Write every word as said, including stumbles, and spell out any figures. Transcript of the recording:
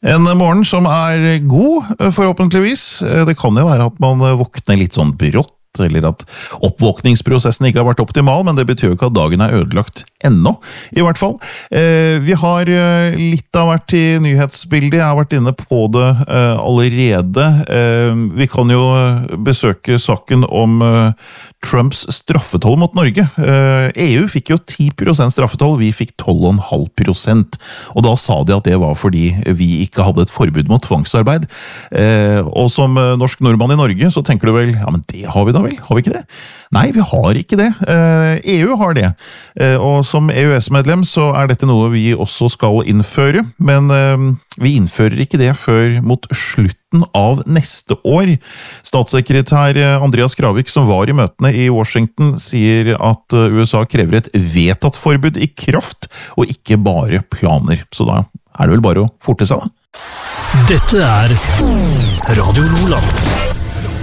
En morgen som er god, forhåpentligvis. Det kan jo være at man våkner litt sånn brått, eller at oppvåkningsprosessen ikke har vært optimal, men det betyr jo ikke at dagen er ødelagt ennå, i hvert fall. Eh, vi har litt av hvert i nyhetsbildet, jeg har vært inne på det eh, allerede. Eh, vi kan jo besøke saken om eh, Trumps straffetoll mot Norge. Eh, E U fikk jo ti prosent straffetoll, vi fikk tolv komma fem prosent, og da sa de at det var fordi vi ikke hadde et forbud mot tvangsarbeid. Eh, og som norsk nordmann i Norge, så tenker du vel, ja, men det har vi da vel, har vi ikke det? Nei, vi har ikke det. E U har det. Og som E U S-medlem så er dette noe vi også skal innføre, men vi innfører ikke det før mot slutten av neste år. Statssekretær Andreas Gravik, som var i møtene i Washington, sier at U S A krever et vedtatt forbud i kraft, og ikke bare planer. Så da er det vel bare å forte seg da. Dette er Radio Nordland.